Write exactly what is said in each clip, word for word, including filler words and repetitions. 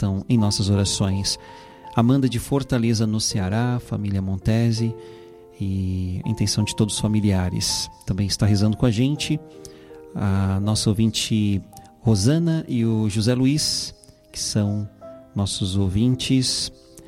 estão em nossas orações. Amanda de Fortaleza, no Ceará, família Montese, e a intenção de todos os familiares. Também está rezando com a gente a nossa ouvinte Rosana e o José Luiz, que são nossos ouvintes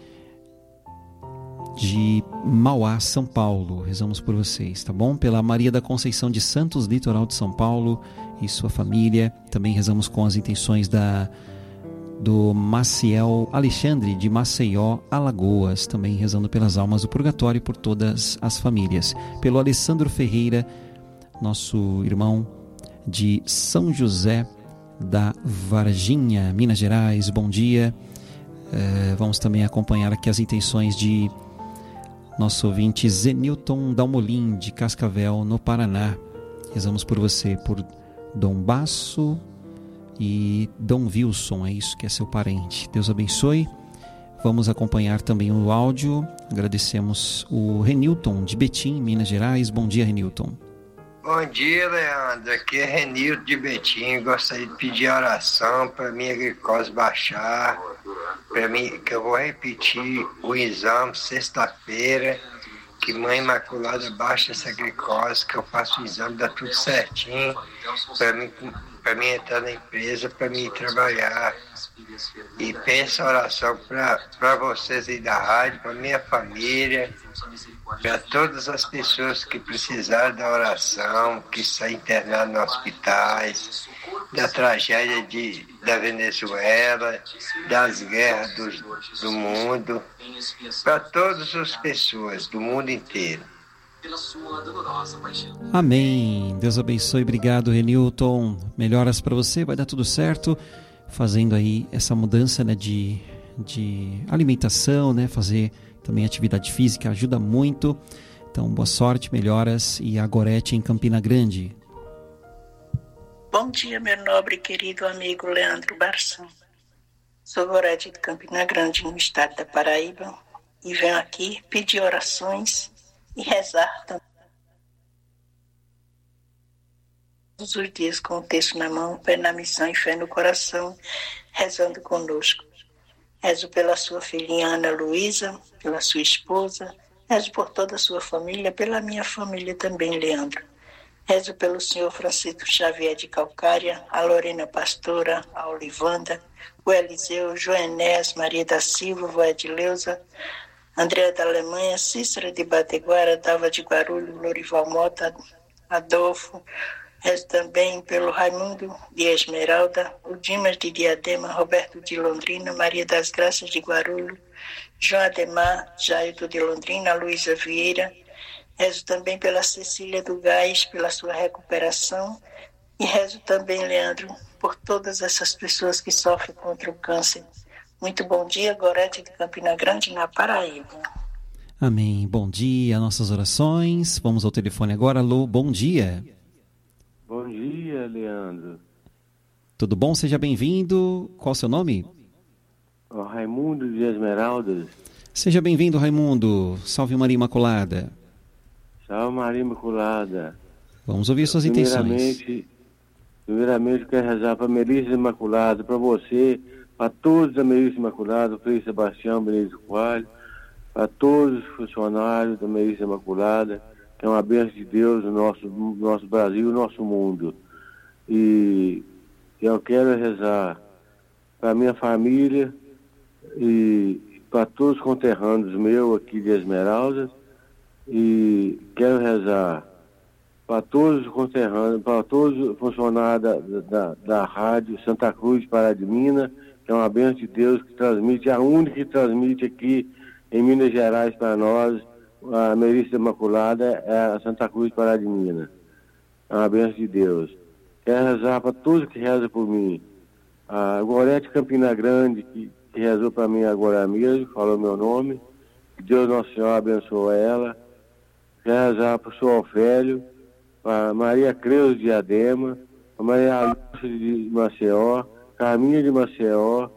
de Mauá, São Paulo. Rezamos por vocês, tá bom? Pela Maria da Conceição de Santos, litoral de São Paulo, e sua família. Também rezamos com as intenções da do Maciel Alexandre de Maceió, Alagoas, também rezando pelas almas do purgatório e por todas as famílias. Pelo Alessandro Ferreira, nosso irmão de São José da Varginha, Minas Gerais, bom dia. É, vamos também acompanhar aqui as intenções de nosso ouvinte Zenilton Dalmolin, de Cascavel, no Paraná. Rezamos por você, por Dom Basso e Dom Wilson, é isso que é seu parente. Deus abençoe. Vamos acompanhar também o áudio. Agradecemos o Renilton de Betim, Minas Gerais. Bom dia, Renilton. Bom dia, Leandro. Aqui é Renilton de Betim. Gostaria de pedir oração para minha glicose baixar, para mim, que eu vou repetir o exame sexta-feira, que Mãe Imaculada baixa essa glicose, que eu faço o exame, dá tudo certinho, para mim, para mim entrar na empresa, para mim trabalhar. E peço oração para vocês aí da rádio, para minha família, para todas as pessoas que precisaram da oração, que estão internadas nos hospitais, da tragédia de, da Venezuela, das guerras do, do mundo, para todas as pessoas do mundo inteiro. Amém. Deus abençoe. Obrigado, Renilton. Melhoras para você, vai dar tudo certo. Fazendo aí essa mudança, né, de, de alimentação, né, fazer também atividade física ajuda muito. Então, boa sorte, melhoras. E a Gorete em Campina Grande. Bom dia, meu nobre e querido amigo Leandro Barção. Sou Gorete de Campina Grande, no estado da Paraíba, e venho aqui pedir orações e rezar também. Todos os dias com o texto na mão, pé na missão e fé no coração, rezando conosco. Rezo pela sua filhinha Ana Luísa, pela sua esposa, rezo por toda a sua família, pela minha família também, Leandro. Rezo pelo senhor Francisco Xavier de Calcária, a Lorena Pastora, a Olivanda, o Eliseu, o Joenés, Maria da Silva, o Edileuza, Andréa da Alemanha, Cícera de Bateguara, Dava de Guarulhos, Lorival Mota, Adolfo. Rezo também pelo Raimundo de Esmeralda, o Dimas de Diadema, Roberto de Londrina, Maria das Graças de Guarulhos, João Ademar, Jaildo de Londrina, Luísa Vieira. Rezo também pela Cecília do Gás, pela sua recuperação. E rezo também, Leandro, por todas essas pessoas que sofrem contra o câncer. Muito bom dia, Gorete de Campina Grande, na Paraíba. Amém. Bom dia, nossas orações. Vamos ao telefone agora. Alô, bom dia. Bom dia, Leandro. Tudo bom? Seja bem-vindo. Qual o seu nome? O Raimundo de Esmeraldas. Seja bem-vindo, Raimundo. Salve Maria Imaculada. Salve Maria Imaculada. Vamos ouvir suas intenções. Primeiramente, primeiramente eu quero rezar para Melissa Imaculada, para você, para todos da Melissa Imaculada, Frei Sebastião Benedito Coelho, para todos os funcionários da Melissa Imaculada, que é uma bênção de Deus no nosso, no nosso Brasil, no nosso mundo. E eu quero rezar para minha família e para todos os conterrâneos meus aqui de Esmeraldas, e quero rezar para todos os conterrâneos, para todos os funcionários da, da, da rádio Santa Cruz de Pará de Minas, que é uma bênção de Deus que transmite, a única que transmite aqui em Minas Gerais para nós, a Melissa Imaculada, é a Santa Cruz de Pará de Minas. É uma bênção de Deus. Quero rezar para todos que rezam por mim. A Gorete Campina Grande, que, que rezou para mim agora mesmo, falou meu nome. Que Deus Nosso Senhor abençoe ela. Quero rezar para o senhor Ofélio, para Maria Creuza de Diadema, para Maria Lúcia de Maceió, Carminha de Maceió.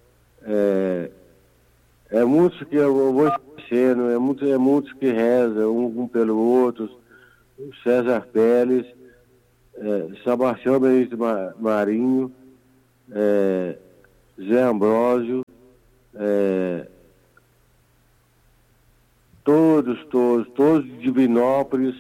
É, é muitos que eu vou esquecendo, é muitos, é muitos que rezam, um, um pelo outro. César Pérez, é, Sebastião Benedito Marinho, é, Zé Ambrósio, é, todos, todos, todos de Divinópolis.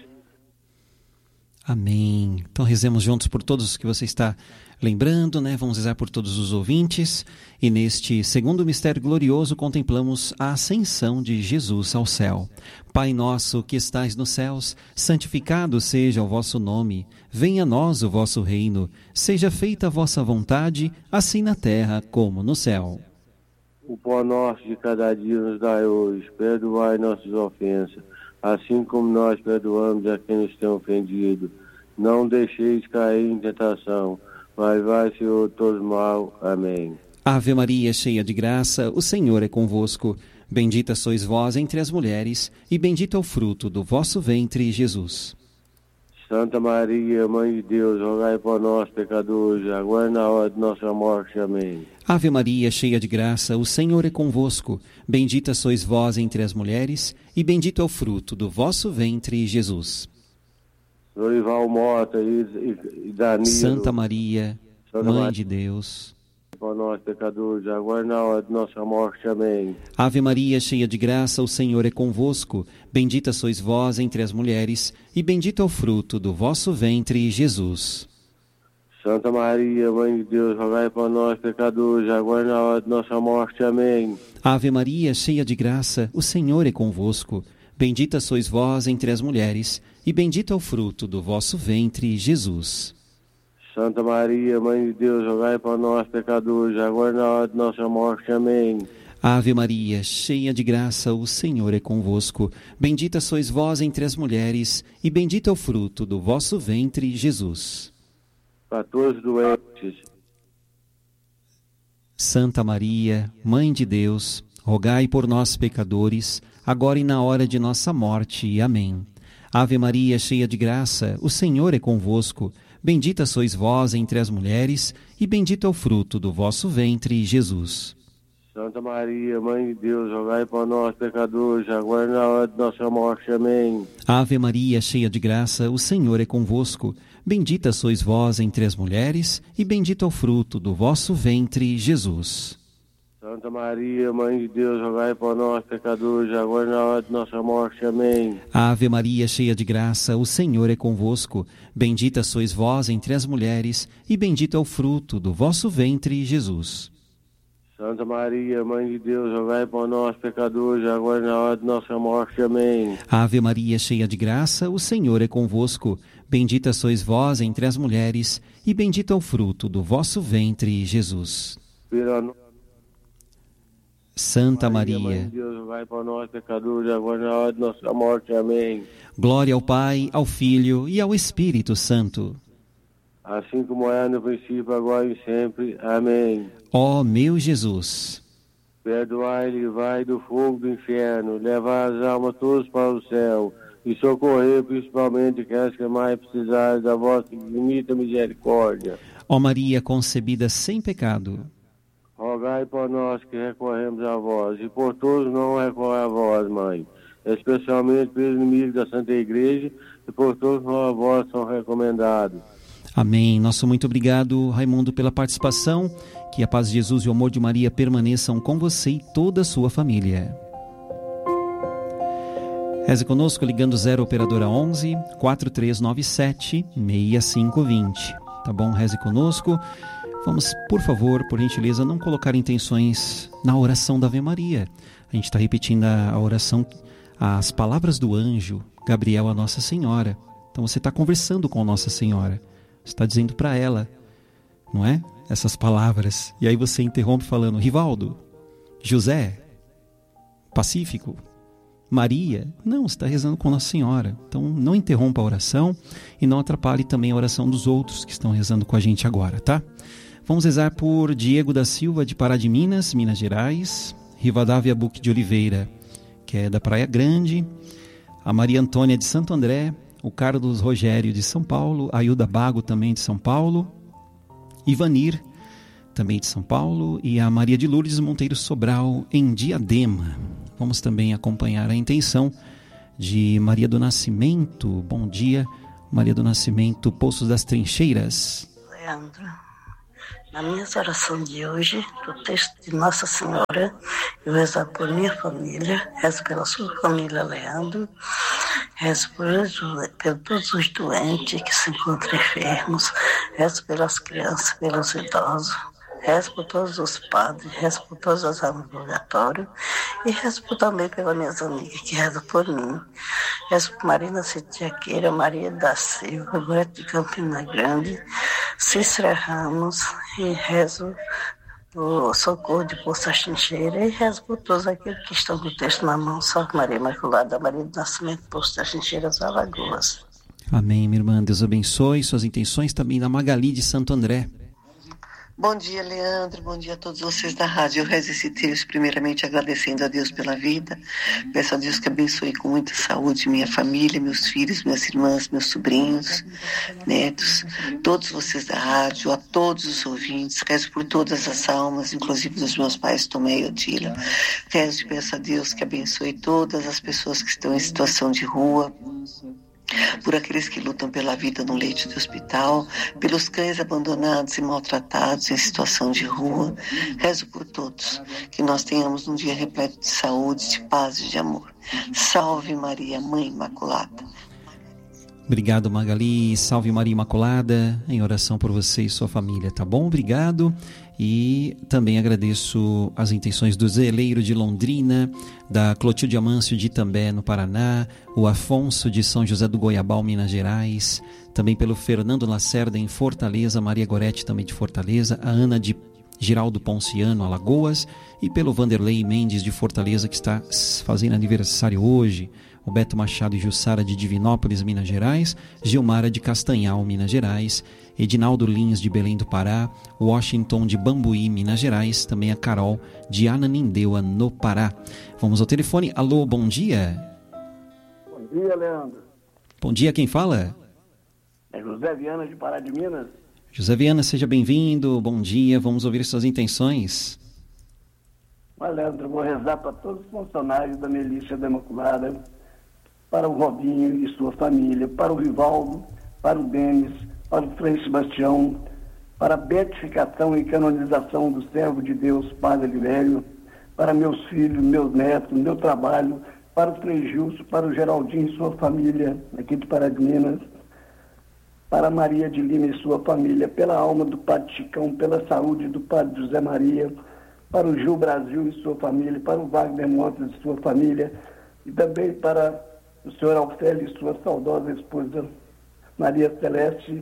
Amém. Então rezemos juntos por todos que você está lembrando, né? Vamos rezar por todos os ouvintes. E neste segundo mistério glorioso contemplamos a ascensão de Jesus ao céu. Pai nosso que estais nos céus, santificado seja o vosso nome. Venha a nós o vosso reino. Seja feita a vossa vontade, assim na terra como no céu. O pão nosso de cada dia nos dai hoje. Perdoai nossas ofensas, assim como nós perdoamos a quem nos tem ofendido. Não deixeis cair em tentação, mas vai, Senhor, todos mal. Amém. Ave Maria, cheia de graça, o Senhor é convosco. Bendita sois vós entre as mulheres, e bendito é o fruto do vosso ventre, Jesus. Santa Maria, Mãe de Deus, rogai por nós, pecadores, agora e na hora de nossa morte. Amém. Ave Maria, cheia de graça, o Senhor é convosco. Bendita sois vós entre as mulheres, e bendito é o fruto do vosso ventre, Jesus. Dorival Mota e, e, e Danilo. Santa Maria, Santa Mãe Maria, de Deus, por nós, pecadores, agora e na hora de nossa morte. Amém. Ave Maria, cheia de graça, o Senhor é convosco. Bendita sois vós entre as mulheres, e bendito é o fruto do vosso ventre, Jesus. Santa Maria, Mãe de Deus, rogai por nós, pecadores, agora e na hora de nossa morte. Amém. Ave Maria, cheia de graça, o Senhor é convosco. Bendita sois vós entre as mulheres, e bendito é o fruto do vosso ventre, Jesus. Santa Maria, Mãe de Deus, rogai por nós, pecadores, agora e na hora de nossa morte. Amém. Ave Maria, cheia de graça, o Senhor é convosco. Bendita sois vós entre as mulheres, e bendito é o fruto do vosso ventre, Jesus. Para todos os doentes. Santa Maria, Mãe de Deus, rogai por nós, pecadores, agora e na hora de nossa morte. Amém. Ave Maria, cheia de graça, o Senhor é convosco. Bendita sois vós entre as mulheres, e bendito é o fruto do vosso ventre, Jesus. Santa Maria, Mãe de Deus, rogai por nós, pecadores, agora e na hora de nossa morte. Amém. Ave Maria, cheia de graça, o Senhor é convosco. Bendita sois vós entre as mulheres, e bendito é o fruto do vosso ventre, Jesus. Santa Maria, Mãe de Deus, rogai por nós, pecadores, agora e na hora de nossa morte. Amém. Ave Maria, cheia de graça, o Senhor é convosco. Bendita sois vós entre as mulheres, e bendito é o fruto do vosso ventre, Jesus. Santa Maria, Mãe de Deus, rogai por nós, pecadores, agora e na hora de nossa morte. Amém. Ave Maria, cheia de graça, o Senhor é convosco. Bendita sois vós entre as mulheres, e bendito é o fruto do vosso ventre, Jesus. Pela Santa Maria, Maria, Mãe de Deus, rogai por nós, pecadores, agora e na hora de nossa morte. Amém. glória ao Pai, ao Filho e ao Espírito Santo. Assim como é no princípio, agora e sempre. Amém. Ó meu Jesus, Perdoai e livrai do fogo do inferno, levar as almas todas para o céu e socorrer principalmente aquelas que mais precisarem da vossa infinita misericórdia. ó Maria concebida sem pecado, Rogai por nós que recorremos a vós, e por todos não recorre a vós, Mãe, especialmente pelos inimigos da Santa Igreja, e por todos nós a vós são recomendados. Amém. Nosso muito obrigado, Raimundo, pela participação. Que a paz de Jesus e o amor de Maria permaneçam com você e toda a sua família. Reze conosco ligando zero operadora onze, quatro três nove sete, seis cinco dois zero. Tá bom? Reze conosco. Vamos, por favor, por gentileza, não colocar intenções na oração da Ave Maria. A gente está repetindo a oração, as palavras do anjo Gabriel a Nossa Senhora. Então você está conversando com a Nossa Senhora. Você está dizendo para ela, não é? Essas palavras. E aí você interrompe falando, Rivaldo, José, Pacífico, Maria. Não, você está rezando com Nossa Senhora. Então não interrompa a oração e não atrapalhe também a oração dos outros que estão rezando com a gente agora, tá? Vamos rezar por Diego da Silva de Pará de Minas, Minas Gerais, Rivadavia Buque de Oliveira, que é da Praia Grande, a Maria Antônia de Santo André, o Carlos Rogério de São Paulo, a Hilda Bago também de São Paulo, Ivanir também de São Paulo e a Maria de Lourdes Monteiro Sobral em Diadema. Vamos também acompanhar a intenção de Maria do Nascimento. Bom dia, Maria do Nascimento, Poços das Trincheiras. Leandro, Na minha oração de hoje, do texto de Nossa Senhora, eu rezo por minha família, rezo pela sua família, Leandro, rezo por, por todos os doentes que se encontram enfermos, rezo pelas crianças, pelos idosos, rezo por todos os padres, rezo por todas as almas do purgatório e rezo por, também pelas minhas amigas que rezam por mim. Rezo por Marina Setiaqueira, Maria da Silva, Goethe de Campina Grande, Cícera Ramos, e rezo por Socorro de Poça Chincheira e rezo por todos aqueles que estão com o texto na mão. Salve Maria Imaculada, Maria do Nascimento, Poço das Chincheiras, Alagoas. Amém, minha irmã. Deus abençoe suas intenções também da Magali de Santo André. Bom dia, Leandro. Bom dia a todos vocês da rádio. Eu rezo esse texto primeiramente agradecendo a Deus pela vida. Peço a Deus que abençoe com muita saúde minha família, meus filhos, minhas irmãs, meus sobrinhos, netos, todos vocês da rádio, a todos os ouvintes. Rezo por todas as almas, inclusive dos meus pais, Tomé e Odila. Rezo e peço a Deus que abençoe todas as pessoas que estão em situação de rua, por aqueles que lutam pela vida no leito de hospital, pelos cães abandonados e maltratados em situação de rua. Rezo por todos, que nós tenhamos um dia repleto de saúde, de paz e de amor. Salve Maria, Mãe Imaculada. Obrigado, Magali. Salve Maria Imaculada, em oração por você e sua família, tá bom? Obrigado. E também agradeço as intenções do Zeleiro de Londrina, da Clotilde Amâncio de Itambé, no Paraná, o Afonso de São José do Goiabal, Minas Gerais, também pelo Fernando Lacerda em Fortaleza, Maria Gorete também de Fortaleza, a Ana de Giraldo Ponciano, Alagoas, e pelo Vanderlei Mendes de Fortaleza, que está fazendo aniversário hoje, o Beto Machado e Jussara de Divinópolis, Minas Gerais, Gilmara de Castanhal, Minas Gerais, Edinaldo Lins de Belém do Pará, Washington de Bambuí, Minas Gerais, também a Carol de Ananindeua, no Pará. Vamos ao telefone. Alô, bom dia. Bom dia, Leandro. Bom dia, quem fala? É José Viana de Pará de Minas. José Viana, seja bem-vindo, bom dia, vamos ouvir suas intenções. Mas, Leandro, eu vou rezar para todos os funcionários da Milícia da Imaculada, para o Robinho e sua família, para o Rivaldo, para o Denis, para o Frei Sebastião, para a beatificação e canonização do servo de Deus, Padre Libério, para meus filhos, meus netos, meu trabalho, para o Frei Gilson, para o Geraldinho e sua família, aqui de Pará de Minas, para Maria de Lima e sua família, pela alma do Padre Chicão, pela saúde do Padre José Maria, para o Gil Brasil e sua família, para o Wagner Montes e sua família, e também para o senhor Alfélio e sua saudosa esposa Maria Celeste.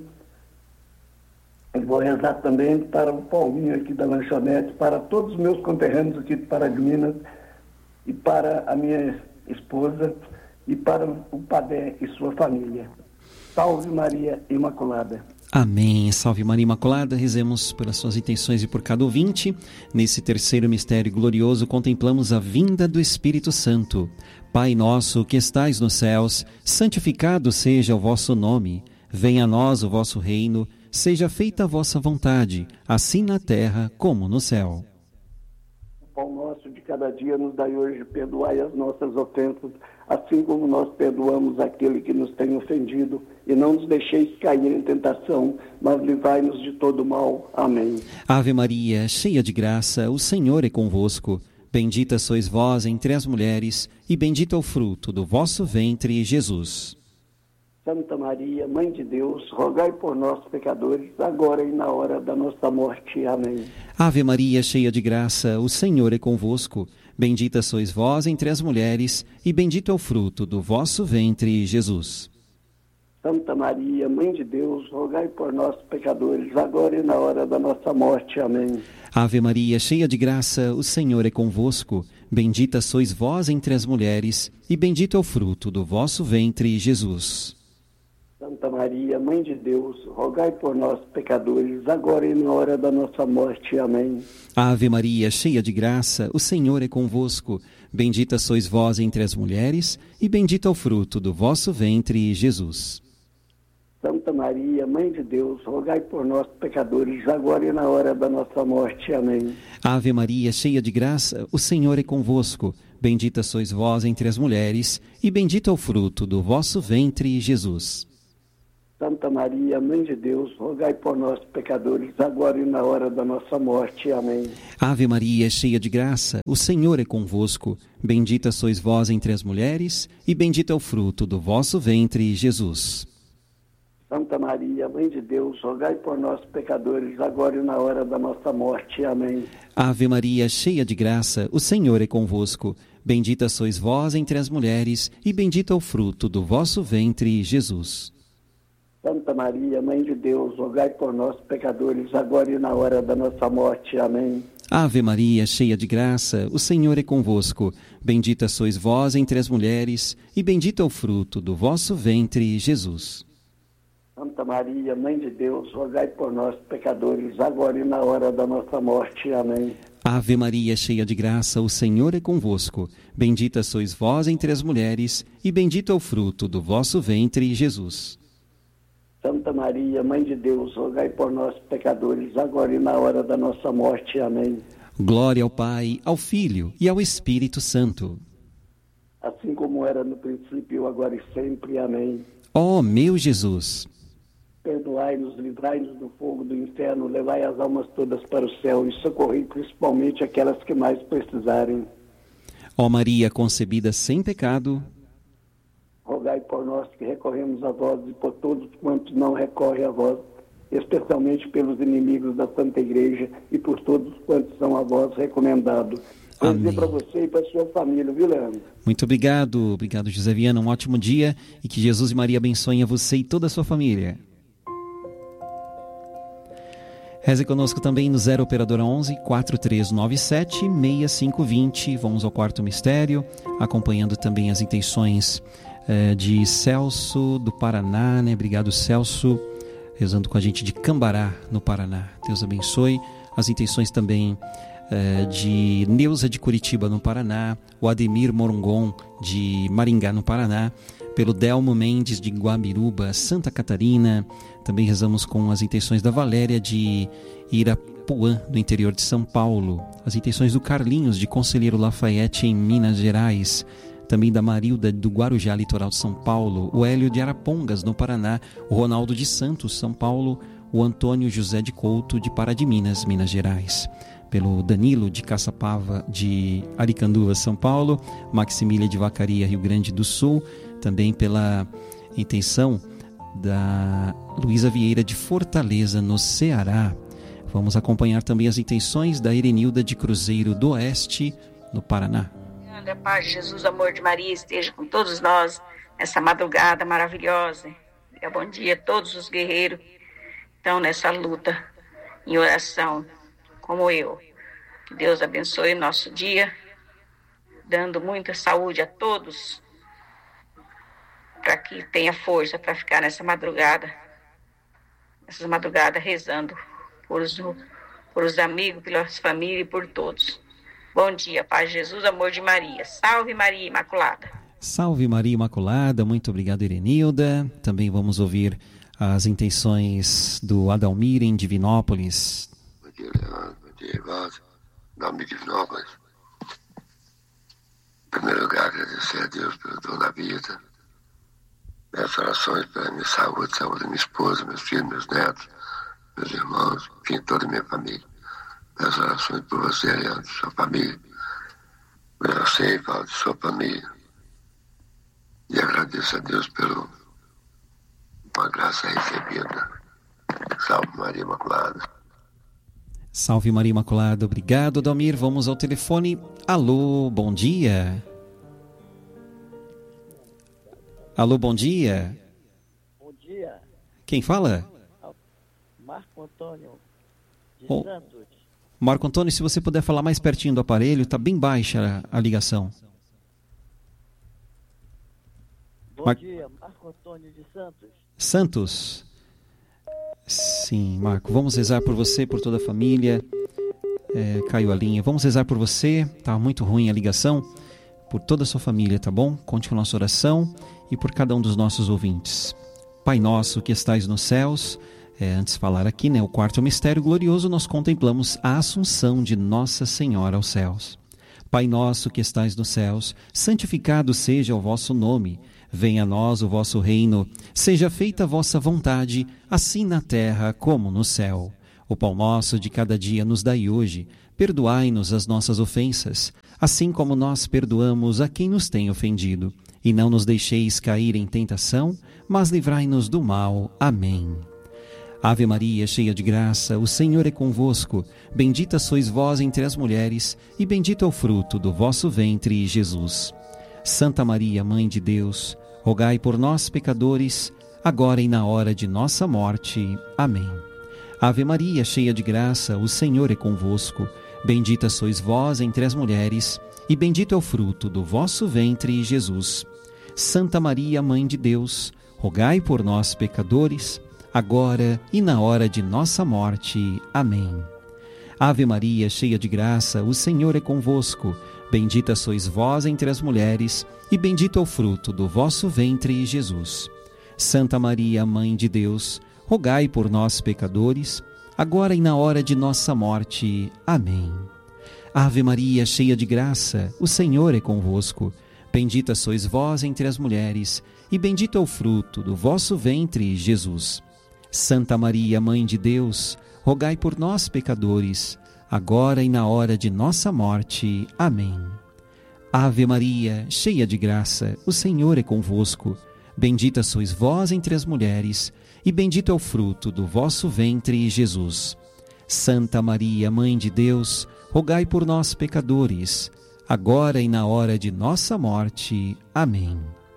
Eu vou rezar também para o Paulinho aqui da lanchonete, para todos os meus conterrâneos aqui de Pará de Minas, e para a minha esposa, e para o Padé e sua família. Salve Maria Imaculada. Amém. Salve Maria Imaculada. Rezemos pelas suas intenções e por cada ouvinte. Nesse terceiro mistério glorioso, contemplamos a vinda do Espírito Santo. Pai nosso que estais nos céus, santificado seja o vosso nome. Venha a nós o vosso reino. Seja feita a vossa vontade, assim na terra como no céu. O pão nosso de cada dia nos dai hoje, perdoai as nossas ofensas, assim como nós perdoamos aquele que nos tem ofendido, e não nos deixeis cair em tentação, mas livrai-nos de todo mal. Amém. Ave Maria, cheia de graça, o Senhor é convosco. Bendita sois vós entre as mulheres, e bendito é o fruto do vosso ventre, Jesus. Santa Maria, Mãe de Deus, rogai por nós, pecadores, agora e na hora da nossa morte. Amém. Ave Maria, cheia de graça, o Senhor é convosco. Bendita sois vós entre as mulheres, e bendito é o fruto do vosso ventre, Jesus. Santa Maria, Mãe de Deus, rogai por nós, pecadores, agora e na hora da nossa morte. Amém. Ave Maria, cheia de graça, o Senhor é convosco. Bendita sois vós entre as mulheres, e bendito é o fruto do vosso ventre, Jesus. Santa Maria, Mãe de Deus, rogai por nós, pecadores, agora e na hora da nossa morte. Amém. Ave Maria, cheia de graça, o Senhor é convosco. Bendita sois vós entre as mulheres, e bendito é o fruto do vosso ventre, Jesus. Santa Maria, Mãe de Deus, rogai por nós, pecadores, agora e na hora da nossa morte. Amém. Ave Maria, cheia de graça, o Senhor é convosco. Bendita sois vós entre as mulheres, e bendito é o fruto do vosso ventre, Jesus. Santa Maria, Mãe de Deus, rogai por nós, pecadores, agora e na hora da nossa morte. Amém. Ave Maria, cheia de graça, o Senhor é convosco. Bendita sois vós entre as mulheres, e bendito é o fruto do vosso ventre, Jesus. Santa Maria, Mãe de Deus, rogai por nós, pecadores, agora e na hora da nossa morte. Amém. Ave Maria, cheia de graça, o Senhor é convosco. Bendita sois vós entre as mulheres, e bendito é o fruto do vosso ventre, Jesus. Santa Maria, Mãe de Deus, rogai por nós, pecadores, agora e na hora da nossa morte. Amém. Ave Maria, cheia de graça, o Senhor é convosco. Bendita sois vós entre as mulheres, e bendito é o fruto do vosso ventre, Jesus. Santa Maria, Mãe de Deus, rogai por nós, pecadores, agora e na hora da nossa morte. Amém. Ave Maria, cheia de graça, o Senhor é convosco. Bendita sois vós entre as mulheres, e bendito é o fruto do vosso ventre, Jesus. Santa Maria, Mãe de Deus, rogai por nós, pecadores, agora e na hora da nossa morte. Amém. Glória ao Pai, ao Filho e ao Espírito Santo. Assim como era no princípio, agora e sempre. Amém. Ó meu Jesus, perdoai-nos, livrai-nos do fogo do inferno, levai as almas todas para o céu e socorrei principalmente aquelas que mais precisarem. Ó Maria concebida sem pecado, rogai por nós que recorremos a vós e por todos quantos não recorrem a vós, especialmente pelos inimigos da Santa Igreja e por todos quantos são a vós recomendados. Vou dizer para você e para a sua família, viu, Leandro? Muito obrigado, obrigado, José Viana, um ótimo dia e que Jesus e Maria abençoem a você e toda a sua família. Reze conosco também no zero operadora onze, quatro três nove sete, seis cinco dois zero. Vamos ao quarto mistério, acompanhando também as intenções eh, de Celso do Paraná, né? Obrigado, Celso, rezando com a gente de Cambará, no Paraná. Deus abençoe. As intenções também eh, de Neuza de Curitiba, no Paraná, o Ademir Morongon de Maringá, no Paraná, pelo Delmo Mendes de Guabiruba, Santa Catarina. Também rezamos com as intenções da Valéria de Irapuã, no interior de São Paulo. As intenções do Carlinhos de Conselheiro Lafayette, em Minas Gerais. Também da Marilda do Guarujá, litoral de São Paulo. O Hélio de Arapongas, no Paraná. O Ronaldo de Santos, São Paulo. O Antônio José de Couto de Pará de Minas, Minas Gerais. Pelo Danilo de Caçapava de Aricanduva, São Paulo. Maximília de Vacaria, Rio Grande do Sul. Também pela intenção da Luísa Vieira de Fortaleza, no Ceará. Vamos acompanhar também as intenções da Erenilda de Cruzeiro do Oeste, no Paraná. A paz de Jesus, o amor de Maria esteja com todos nós nessa madrugada maravilhosa. Bom dia a todos os guerreiros que estão nessa luta em oração, como eu. Que Deus abençoe o nosso dia, dando muita saúde a todos, para que tenha força para ficar nessa madrugada, nessas madrugadas rezando por os, por os amigos, pelas famílias e por todos. Bom dia, paz de Jesus, amor de Maria. Salve Maria Imaculada. Salve Maria Imaculada, muito obrigado, Erenilda. Também vamos ouvir as intenções do Adalmir em Divinópolis. Bom dia, Leandro. Bom dia, Evaldo. Nome de Divinópolis. Em primeiro lugar, agradecer a Deus pelo dom da vida. Minhas orações pela minha saúde, saúde da minha esposa, meus filhos, meus netos, meus irmãos, enfim, toda a minha família. Minhas orações por você, Leandro, sua família. Por você, Paulo, sua família. E agradeço a Deus pela uma graça recebida. Salve Maria Imaculada. Salve Maria Imaculada, obrigado, Adalmir. Vamos ao telefone. Alô, bom dia. Alô, bom dia. Bom dia. Quem fala? Marco Antônio de oh. Santos. Marco Antônio, se você puder falar mais pertinho do aparelho, está bem baixa a, a ligação. Bom Mar... dia, Marco Antônio de Santos. Santos? Sim, Marco, vamos rezar por você, por toda a família. É, caiu a linha. Vamos rezar por você, tá muito ruim a ligação. Por toda a sua família, tá bom? Conte com a nossa oração e por cada um dos nossos ouvintes. Pai nosso que estais nos céus, é, antes de falar aqui, né, o quarto mistério glorioso, nós contemplamos a assunção de Nossa Senhora aos céus. Pai nosso que estais nos céus, santificado seja o vosso nome. Venha a nós o vosso reino, seja feita a vossa vontade, assim na terra como no céu. O pão nosso de cada dia nos dai hoje, perdoai-nos as nossas ofensas, assim como nós perdoamos a quem nos tem ofendido. E não nos deixeis cair em tentação, mas livrai-nos do mal. Amém. Ave Maria, cheia de graça, o Senhor é convosco. Bendita sois vós entre as mulheres, e bendito é o fruto do vosso ventre, Jesus. Santa Maria, Mãe de Deus, rogai por nós, pecadores, agora e na hora de nossa morte. Amém. Ave Maria, cheia de graça, o Senhor é convosco. Bendita sois vós entre as mulheres, e bendito é o fruto do vosso ventre, Jesus. Santa Maria, Mãe de Deus, rogai por nós, pecadores, agora e na hora de nossa morte. Amém. Ave Maria, cheia de graça, o Senhor é convosco. Bendita sois vós entre as mulheres, e bendito é o fruto do vosso ventre, Jesus. Santa Maria, Mãe de Deus, rogai por nós, pecadores, agora e na hora de nossa morte. Amém. Ave Maria, cheia de graça, o Senhor é convosco. Bendita sois vós entre as mulheres, e bendito é o fruto do vosso ventre, Jesus. Santa Maria, Mãe de Deus, rogai por nós, pecadores, agora e na hora de nossa morte. Amém. Ave Maria, cheia de graça, o Senhor é convosco. Bendita sois vós entre as mulheres, e bendito é o fruto do vosso ventre, Jesus. Santa Maria, Mãe de Deus, rogai por nós, pecadores, agora e na hora de nossa morte. Amém.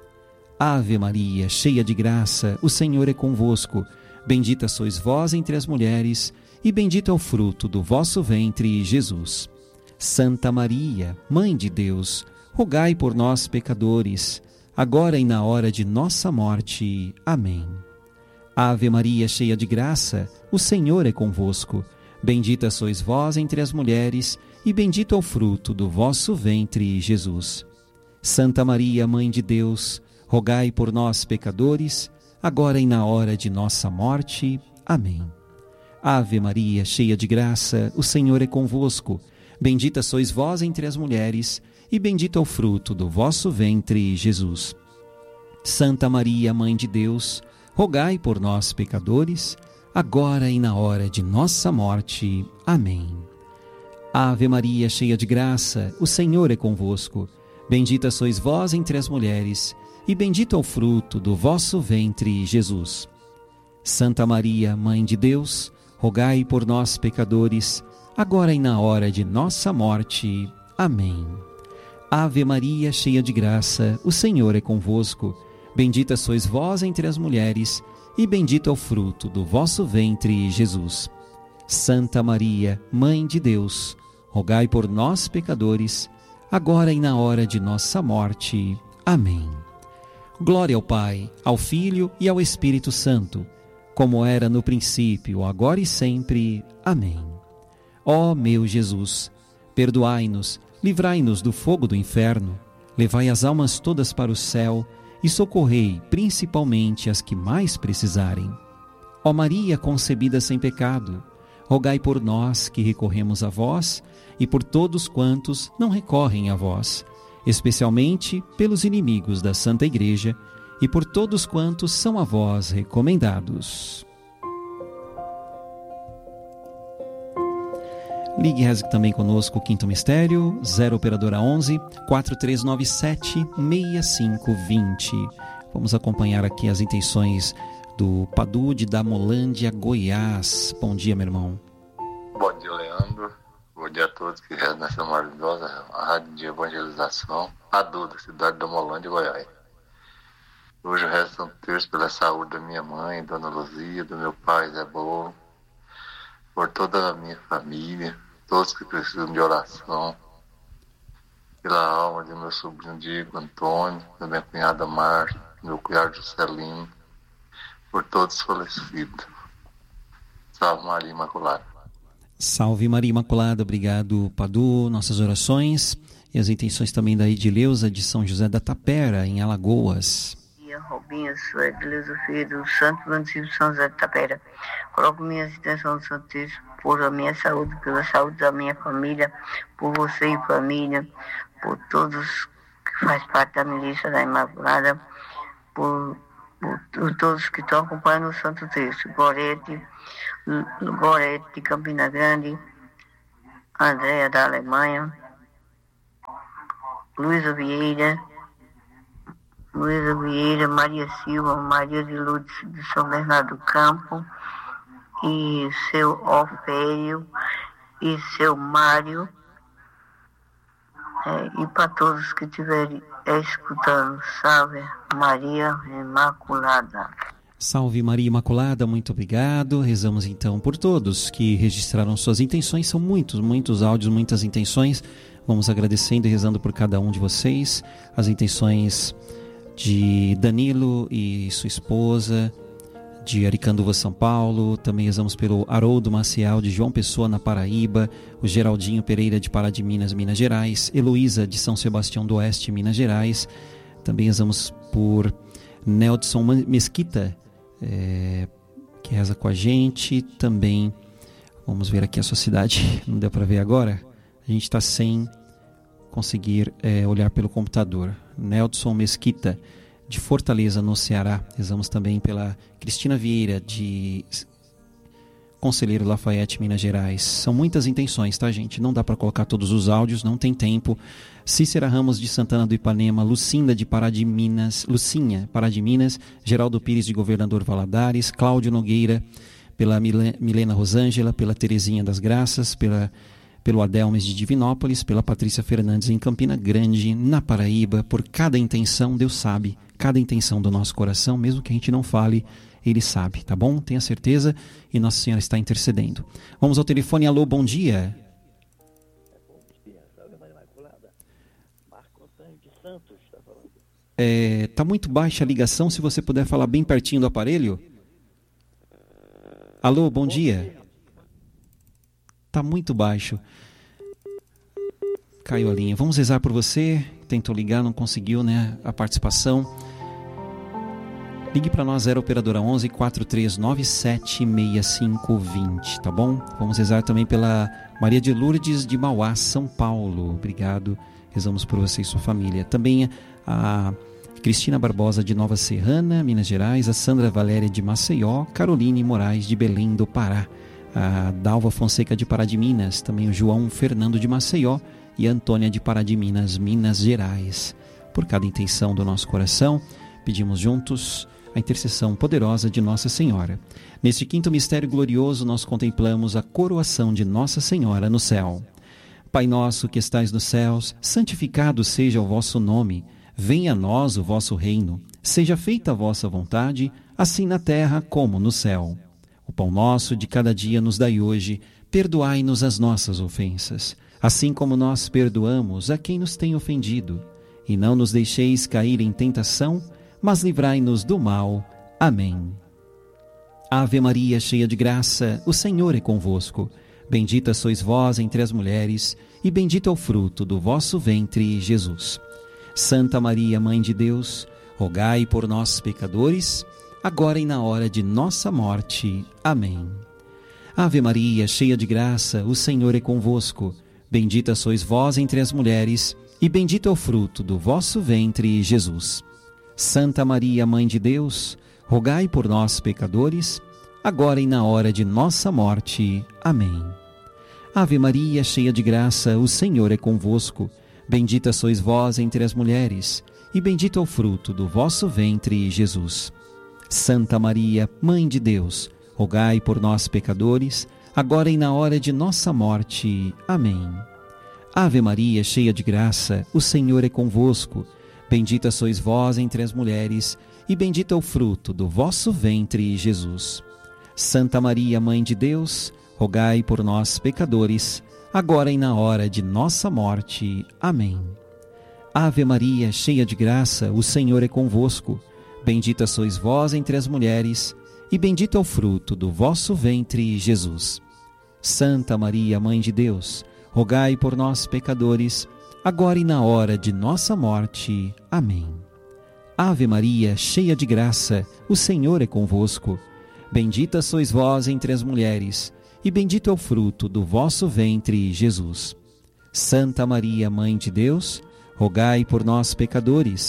Ave Maria, cheia de graça, o Senhor é convosco. Bendita sois vós entre as mulheres, e bendito é o fruto do vosso ventre, Jesus. Santa Maria, Mãe de Deus, rogai por nós, pecadores, agora e na hora de nossa morte. Amém. Ave Maria, cheia de graça, o Senhor é convosco. Bendita sois vós entre as mulheres, e bendito é o fruto do vosso ventre, Jesus. Santa Maria, Mãe de Deus, rogai por nós, pecadores, agora e na hora de nossa morte. Amém. Ave Maria, cheia de graça, o Senhor é convosco. Bendita sois vós entre as mulheres, e bendito é o fruto do vosso ventre, Jesus. Santa Maria, Mãe de Deus, rogai por nós, pecadores, agora e na hora de nossa morte. Amém. Ave Maria, cheia de graça, o Senhor é convosco. Bendita sois vós entre as mulheres, e bendito é o fruto do vosso ventre, Jesus. Santa Maria, Mãe de Deus, rogai por nós, pecadores, agora e na hora de nossa morte. Amém. Ave Maria, cheia de graça, o Senhor é convosco. Bendita sois vós entre as mulheres, e bendito é o fruto do vosso ventre, Jesus. Santa Maria, Mãe de Deus, rogai por nós, pecadores, agora e na hora de nossa morte. Amém. Glória ao Pai, ao Filho e ao Espírito Santo, como era no princípio, agora e sempre. Amém. Ó meu Jesus, perdoai-nos, livrai-nos do fogo do inferno, levai as almas todas para o céu e socorrei principalmente as que mais precisarem. Ó Maria concebida sem pecado, rogai por nós que recorremos a vós e por todos quantos não recorrem a vós, especialmente pelos inimigos da Santa Igreja e por todos quantos são a vós recomendados. Ligue e reze também conosco o quinto mistério, zero operadora onze, quatro três nove sete, seis cinco dois zero. Vamos acompanhar aqui as intenções do Padu de Damolândia, Goiás. Bom dia, meu irmão. Bom dia, Leandro. Bom dia a todos que rezam nessa maravilhosa rádio de evangelização, a Duda, cidade de Damolândia, Goiás. Hoje eu rezo Santo Terço pela saúde da minha mãe, Dona Luzia, do meu pai, Zé Bolo, por toda a minha família, todos que precisam de oração, pela alma de meu sobrinho Diego Antônio, da minha cunhada Márcia, do meu cunhado Juscelino, por todos os falecidos. Salve Maria Imaculada. Salve Maria Imaculada. Obrigado, Padu. Nossas orações e as intenções também da Edileuza de São José da Tapera, em Alagoas. Robinho, sou Edileuza Filho do Santo Município de São José da Tapera. Coloco minhas intenções do Santo Terço por a minha saúde, pela saúde da minha família, por você e família, por todos que fazem parte da milícia da Imaculada, por, por, por todos que estão acompanhando o Santo Terço. Gorete, Gorete de Campina Grande, Andréa da Alemanha, Luísa Vieira, Luísa Vieira, Maria Silva, Maria de Lourdes de São Bernardo do Campo, e seu Ofério, e seu Mário, é, e para todos que estiverem escutando, salve Maria Imaculada. Salve Maria Imaculada, muito obrigado. Rezamos então por todos que registraram suas intenções. São muitos, muitos áudios, muitas intenções. Vamos agradecendo e rezando por cada um de vocês. As intenções de Danilo e sua esposa, de Aricanduva, São Paulo. Também rezamos pelo Haroldo Maciel, de João Pessoa, na Paraíba. O Geraldinho Pereira, de Pará de Minas, Minas Gerais. Heloísa, de São Sebastião do Oeste, Minas Gerais. Também rezamos por Neldson Mesquita, é, que reza com a gente. Também, vamos ver aqui a sua cidade, não deu para ver agora. A gente está sem conseguir é, olhar pelo computador. Neldson Mesquita, de Fortaleza, no Ceará. Rezamos também pela Cristina Vieira, de Conselheiro Lafayette, Minas Gerais. São muitas intenções, tá, gente? Não dá para colocar todos os áudios, não tem tempo. Cícera Ramos, de Santana do Ipanema. Lucinda, de Pará de Minas. Lucinha, Pará de Minas. Geraldo Pires, de Governador Valadares. Cláudio Nogueira, pela Milena Rosângela, pela Terezinha das Graças, pela, pelo Adelmes, de Divinópolis, pela Patrícia Fernandes, em Campina Grande, na Paraíba. Por cada intenção, Deus sabe. Cada intenção do nosso coração, mesmo que a gente não fale, Ele sabe, tá bom? Tenha certeza, e Nossa Senhora está intercedendo. Vamos ao telefone. Alô, bom dia. É, tá muito baixa a ligação, se você puder falar bem pertinho do aparelho. Alô, bom dia. Tá muito baixo. Caiu a linha. Vamos rezar por você. Tentou ligar, não conseguiu, né, a participação. Ligue para nós, zero operadora onze, quatro três nove sete, seis cinco dois zero, tá bom? Vamos rezar também pela Maria de Lourdes, de Mauá, São Paulo. Obrigado. Rezamos por você e sua família. Também a Cristina Barbosa, de Nova Serrana, Minas Gerais. A Sandra Valéria, de Maceió. Caroline Moraes, de Belém do Pará. A Dalva Fonseca, de Pará de Minas. Também o João Fernando, de Maceió. E a Antônia, de Pará de Minas, Minas Gerais. Por cada intenção do nosso coração, pedimos juntos a intercessão poderosa de Nossa Senhora. Neste quinto mistério glorioso, nós contemplamos a coroação de Nossa Senhora no céu. Pai nosso que estais nos céus, santificado seja o vosso nome. Venha a nós o vosso reino. Seja feita a vossa vontade, assim na terra como no céu. O pão nosso de cada dia nos dai hoje. Perdoai-nos as nossas ofensas, assim como nós perdoamos a quem nos tem ofendido. E não nos deixeis cair em tentação, mas livrai-nos do mal. Amém. Ave Maria, cheia de graça, o Senhor é convosco. Bendita sois vós entre as mulheres, e bendito é o fruto do vosso ventre, Jesus. Santa Maria, Mãe de Deus, rogai por nós, pecadores, agora e na hora de nossa morte. Amém. Ave Maria, cheia de graça, o Senhor é convosco. Bendita sois vós entre as mulheres, e bendito é o fruto do vosso ventre, Jesus. Santa Maria, Mãe de Deus, rogai por nós, pecadores, agora e na hora de nossa morte. Amém. Ave Maria, cheia de graça, o Senhor é convosco. Bendita sois vós entre as mulheres, e bendito é o fruto do vosso ventre, Jesus. Santa Maria, Mãe de Deus, rogai por nós, pecadores, agora e na hora de nossa morte. Amém. Ave Maria, cheia de graça, o Senhor é convosco. Bendita sois vós entre as mulheres, e bendito é o fruto do vosso ventre, Jesus. Santa Maria, Mãe de Deus, rogai por nós, pecadores, agora e na hora de nossa morte. Amém. Ave Maria, cheia de graça, o Senhor é convosco. Bendita sois vós entre as mulheres, e bendito é o fruto do vosso ventre, Jesus. Santa Maria, Mãe de Deus, rogai por nós, pecadores, agora e na hora de nossa morte. Amém. Ave Maria, cheia de graça, o Senhor é convosco. Bendita sois vós entre as mulheres, e bendito é o fruto do vosso ventre, Jesus. Santa Maria, Mãe de Deus, rogai por nós, pecadores,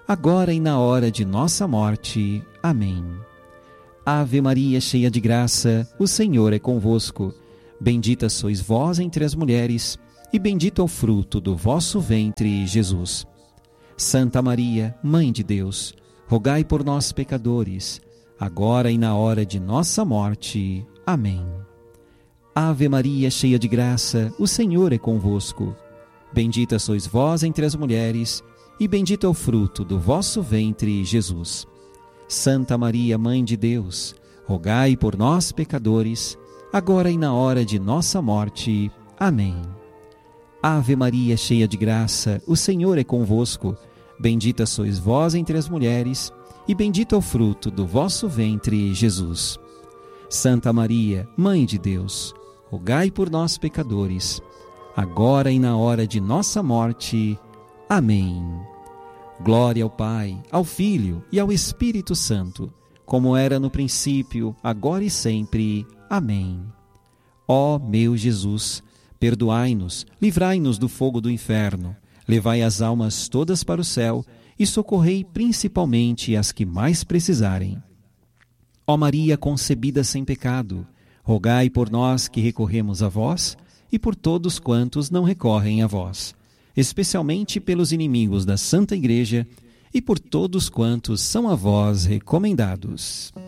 agora e na hora de nossa morte. Amém. Ave Maria, cheia de graça, o Senhor é convosco. Bendita sois vós entre as mulheres, e bendito é o fruto do vosso ventre, Jesus. Santa Maria, Mãe de Deus, rogai por nós, pecadores, agora e na hora de nossa morte. Amém. Ave Maria, cheia de graça, o Senhor é convosco. Bendita sois vós entre as mulheres, e bendito é o fruto do vosso ventre, Jesus. Santa Maria, Mãe de Deus, rogai por nós, pecadores, agora e na hora de nossa morte. Amém. Ave Maria, cheia de graça, o Senhor é convosco. Bendita sois vós entre as mulheres, e bendito é o fruto do vosso ventre, Jesus. Santa Maria, Mãe de Deus, rogai por nós, pecadores, agora e na hora de nossa morte. Amém. Glória ao Pai, ao Filho e ao Espírito Santo, como era no princípio, agora e sempre. Amém. Ó meu Jesus, perdoai-nos, livrai-nos do fogo do inferno, levai as almas todas para o céu e socorrei principalmente as que mais precisarem. Ó Maria concebida sem pecado, rogai por nós que recorremos a vós e por todos quantos não recorrem a vós, especialmente pelos inimigos da Santa Igreja e por todos quantos são a vós recomendados.